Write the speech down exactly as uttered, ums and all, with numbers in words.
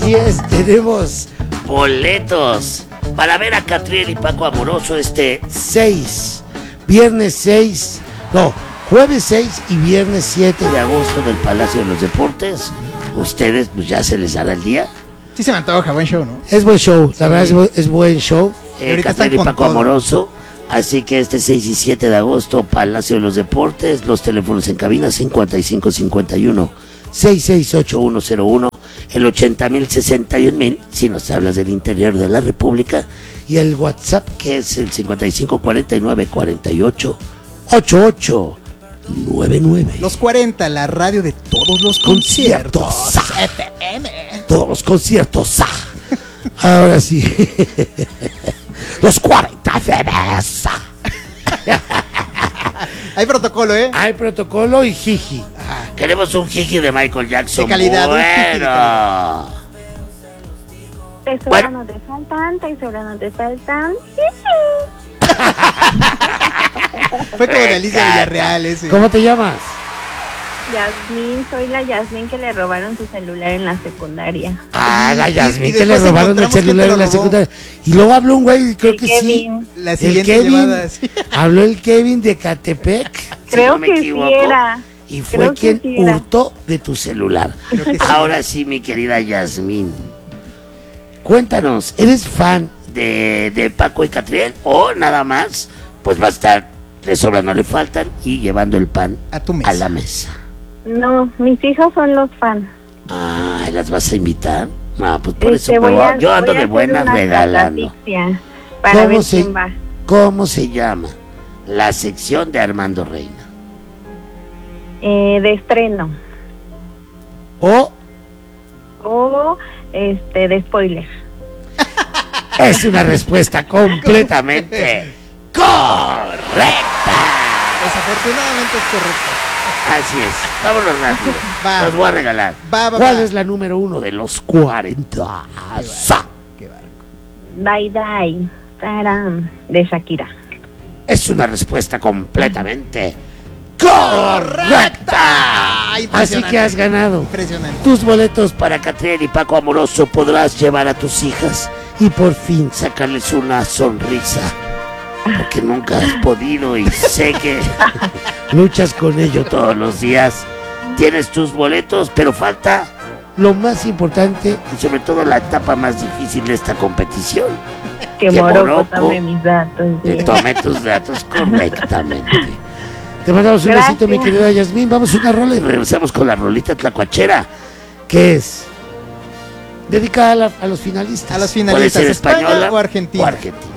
Así es, tenemos boletos para ver a Catriel y Paco Amoroso este seis, viernes seis, no, jueves seis y viernes siete de agosto del Palacio de los Deportes. Ustedes, pues ya se les dará el día. Sí se me antoja, buen show, ¿no? Es buen show, la verdad es, bu- es buen show. Eh, ahorita Catriel y están con Paco todo. Amoroso. Así que este seis y siete de agosto, Palacio de los Deportes, los teléfonos en cabina cincuenta y cinco cincuenta y uno, sesenta y seis ochenta y uno cero uno, el ochenta mil sesenta y un mil, si nos hablas del interior de la República, y el WhatsApp que es el cincuenta y cinco cuarenta y nueve cuarenta y ocho ochenta y ocho noventa y nueve. Los cuarenta, la radio de todos los Conciertos. conciertos. F M. Todos los conciertos. ah. Ahora sí. Los cuarenta F Ms. Hay protocolo, ¿eh? Hay protocolo y jiji. Queremos un jiji de Michael Jackson. De calidad, un jiji de Bueno. Tesoras Bueno. no te faltan, tesoras no te faltan. Fue como de Alicia Villarreal ese. ¿Cómo te llamas? Yasmín, soy la Yasmín que le robaron su celular en la secundaria. Ah, la Y- y Yasmín que le después robaron el encontramos quién te celular lo en la robó. secundaria. Y luego habló un güey, creo El que Kevin. La sí. El siguiente Kevin. llamada, sí. Habló el Kevin de Catepec. Creo si no me que sí equivoco, era. Y fue Creo que quien sí era. hurtó de tu celular. Creo que sí. Ahora sí, mi querida Yasmín. Cuéntanos, ¿eres fan de, de Paco y Catriel o nada más? Pues va a estar, de sobra no le faltan y llevando el pan A tu mesa. a la mesa. No, mis hijos son los fans. Ah, ¿las vas a invitar? No, pues por Este, eso me voy voy. a- Yo ando voy a de hacer buenas una regalando. catafixia para ¿Cómo ver se- quién va. ¿Cómo se llama la sección de Armando Reina? Eh, de estreno O o este de spoiler. es una respuesta completamente correcta. Desafortunadamente es correcto. Así es. Vámonos rápido. Va. Los voy a regalar. Va, va, ¿Cuál va. es la número uno de los cuarenta? Sa. Qué barco. Bye bye. Tarán, de Shakira. Es una respuesta completamente correcta. Ay, Así impresionante. que has ganado Impresionante. tus boletos para Catriel y Paco Amoroso. Podrás llevar a tus hijas y por fin sacarles una sonrisa, porque nunca has podido y sé que luchas con ello todos los días. Tienes tus boletos, pero falta lo más importante y sobre todo la etapa más difícil de esta competición. Que Que Morocco Morocco tome mis datos. Que sí. tome tus datos correctamente. Te mandamos un Gracias. besito, mi querida Yasmín. Vamos a una rola y regresamos con la rolita tlacuachera, que es dedicada a, la- a los finalistas. A los Puede finalistas, ser ¿España española o Argentina? o argentina.